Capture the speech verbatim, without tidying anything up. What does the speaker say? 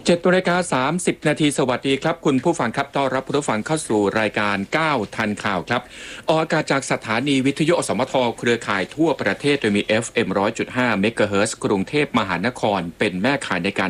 เจ็ดนาฬิกาสามสิบนาทีสวัสดีครับคุณผู้ฟังครับต้อนรับผู้ฟังเข้าสู่รายการเก้าทันข่าวครับออกอากาศจากสถานีวิทยุอสมทเครือข่ายทั่วประเทศโดยมี เอฟ เอ็ม หนึ่งร้อยจุดห้า เมกะเฮิรตซ์กรุงเทพมหานครเป็นแม่ข่ายในการ